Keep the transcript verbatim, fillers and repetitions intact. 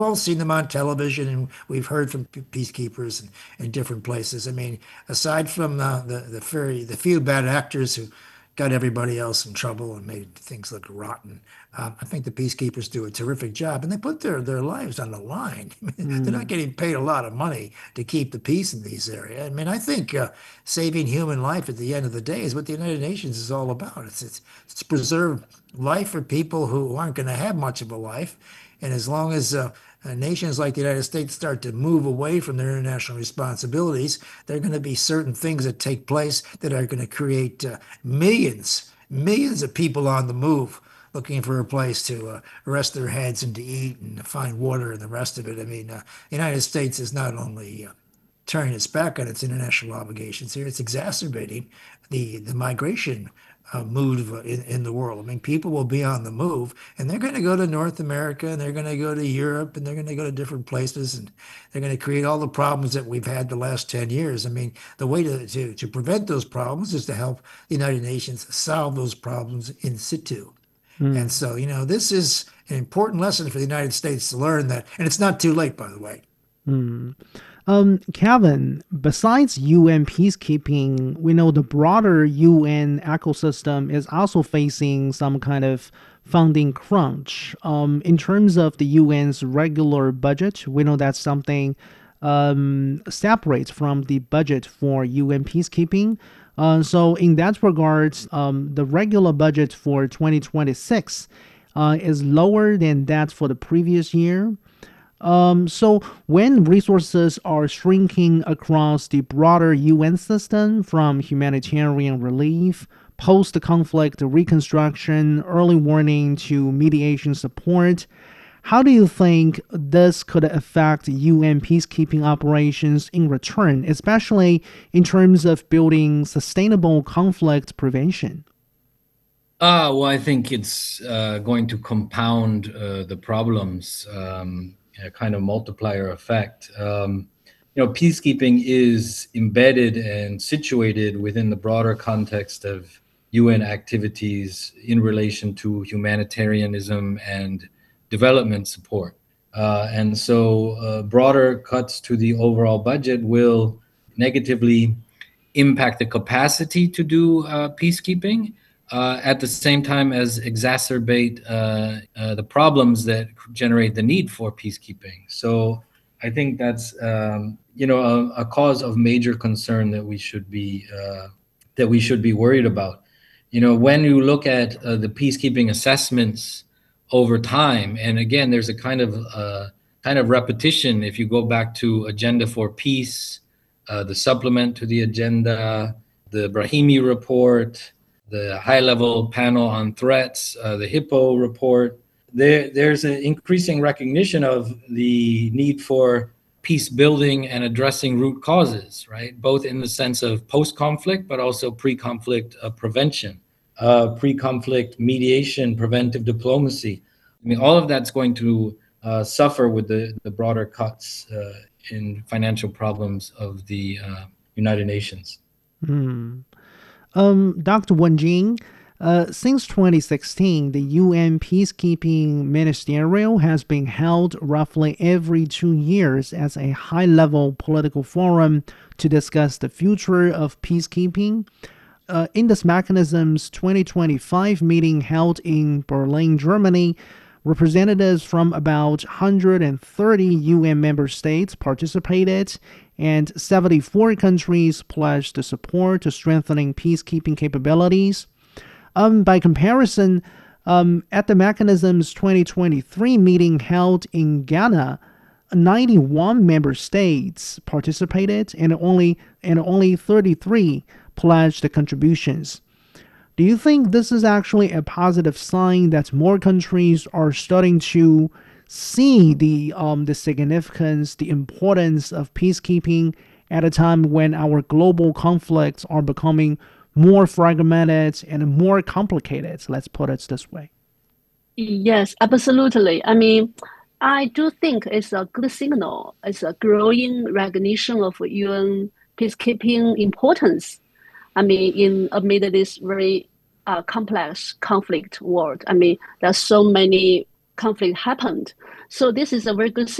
all seen them on television, and we've heard from pe- peacekeepers in, in different places. I mean, aside from the the the, very, the few bad actors who got everybody else in trouble and made things look rotten, um, I think the peacekeepers do a terrific job, and they put their their lives on the line. I mean, they're not Mm, getting paid a lot of money to keep the peace in these areas. I mean, I think uh, saving human life at the end of the day is what the United Nations is all about. It's it's, it's to preserve life for people who aren't going to have much of a life. And as long as uh, uh, nations like the United States start to move away from their international responsibilities, there are going to be certain things that take place that are going to create uh, millions, millions of people on the move looking for a place to uh, rest their heads and to eat and to find water and the rest of it. I mean, uh, the United States is not only uh, turning its back on its international obligations here, it's exacerbating the the migration uh, move in, in the world. I mean, people will be on the move, and they're going to go to North America, and they're going to go to Europe, and they're going to go to different places, and they're going to create all the problems that we've had the last ten years. I mean, the way to, to, to prevent those problems is to help the United Nations solve those problems in situ. And mm. so, you know, this is an important lesson for the United States to learn that, and it's not too late, by the way. Hmm. Um, Kevin, besides U N peacekeeping, we know the broader U N ecosystem is also facing some kind of funding crunch. Um, in terms of the U N's regular budget, we know that's something um, separates from the budget for U N peacekeeping. Uh, so, in that regard, um, the regular budget for twenty twenty-six uh, is lower than that for the previous year. Um, so when resources are shrinking across the broader U N system, from humanitarian relief, post-conflict reconstruction, early warning to mediation support, how do you think this could affect U N peacekeeping operations in return, especially in terms of building sustainable conflict prevention? Uh, well, I think it's uh, going to compound uh, the problems, um, a kind of multiplier effect. Um, you know, peacekeeping is embedded and situated within the broader context of U N activities in relation to humanitarianism and development support. Uh, and so, uh, broader cuts to the overall budget will negatively impact the capacity to do uh, peacekeeping, uh, at the same time as exacerbate uh, uh, the problems that generate the need for peacekeeping. So I think that's um, you know a, a cause of major concern that we should be uh, that we should be worried about. You know, when you look at uh, the peacekeeping assessments over time, and again, there's a kind of uh, kind of repetition if you go back to Agenda for Peace, uh, the supplement to the agenda, the Brahimi report, the high level panel on threats, uh, the Hippo report. There, there's an increasing recognition of the need for peace building and addressing root causes, right? Both in the sense of post conflict, but also pre conflict uh, prevention, uh, pre conflict mediation, preventive diplomacy. I mean, all of that's going to uh, suffer with the, the broader cuts uh, in financial problems of the uh, United Nations. Hmm. Um, doctor Wenjing, uh, since twenty sixteen, the U N Peacekeeping Ministerial has been held roughly every two years as a high level political forum to discuss the future of peacekeeping. Uh, in this mechanism's twenty twenty-five meeting held in Berlin, Germany, representatives from about one hundred thirty U N member states participated, and seventy-four countries pledged to support to strengthening peacekeeping capabilities. Um, by comparison, um, at the mechanism's twenty twenty-three meeting held in Ghana, ninety-one member states participated, and only and only thirty-three pledged the contributions. Do you think this is actually a positive sign that more countries are starting to see the um, the significance, the importance of peacekeeping at a time when our global conflicts are becoming more fragmented and more complicated? Let's put it this way. Yes, absolutely. I mean, I do think it's a good signal. It's a growing recognition of U N peacekeeping importance. I mean, in amid this very uh, complex conflict world, I mean, there's so many conflict happened. So this is a very good